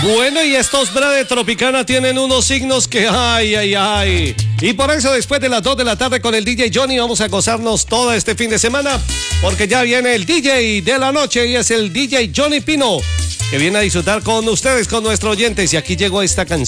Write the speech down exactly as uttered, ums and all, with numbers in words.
Bueno, y estos Brade Tropicana tienen unos signos que ay, ay, ay. Y por eso después de las dos de la tarde con el D J Johnny vamos a gozarnos todo este fin de semana, porque ya viene el D J de la noche y es el D J Johnny Pino, que viene a disfrutar con ustedes, con nuestros oyentes. Y aquí llegó esta canción.